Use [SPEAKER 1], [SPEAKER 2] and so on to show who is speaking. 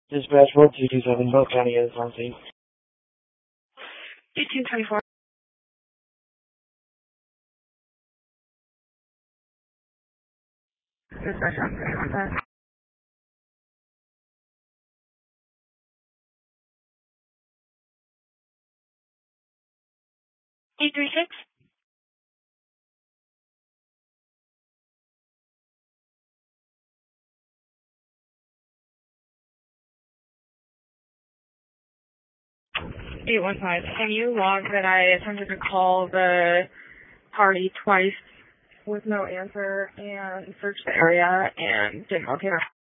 [SPEAKER 1] Dispatch 4227, Polk County is on scene.
[SPEAKER 2] 1824. Dispatch on that. 836. Can you log that I attempted to call the party twice with no answer and searched the area and didn't locate her?